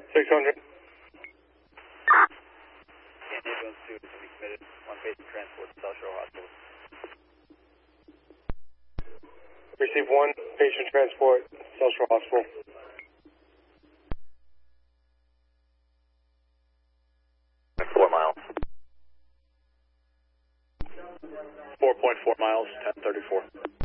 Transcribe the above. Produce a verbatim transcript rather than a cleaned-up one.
six hundred. Ambulance two is going to be committed. One patient transport to South Shore Hospital. Receive one patient transport, South Shore Hospital. Four miles. four point four miles, ten thirty-four.